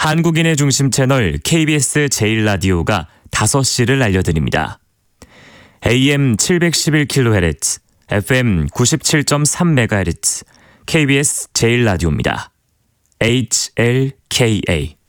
한국인의 중심 채널 KBS 제1라디오가 5시를 알려드립니다. AM 711kHz, FM 97.3MHz, KBS 제1라디오입니다. HLKA